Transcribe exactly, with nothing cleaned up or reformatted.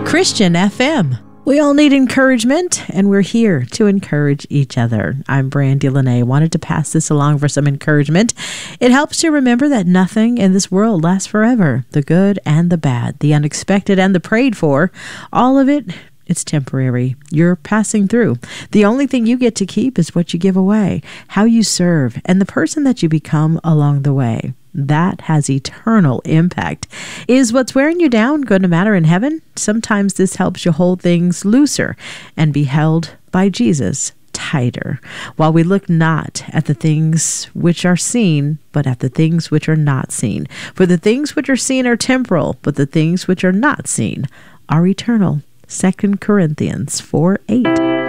Christian F M. We all need encouragement, and we're here to encourage each other. I'm Brandy Lene. Wanted to pass this along for some encouragement. It helps to remember that nothing in this world lasts forever. The good and the bad, the unexpected and the prayed for, all of it, it's temporary. You're passing through. The only thing you get to keep is what you give away, how you serve, and the person that you become along the way. That has eternal impact. Is what's wearing you down going to matter in heaven? Sometimes this helps you hold things looser and be held by Jesus tighter, while we look not at the things which are seen, but at the things which are not seen. For the things which are seen are temporal, but the things which are not seen are eternal. Second Corinthians four eight.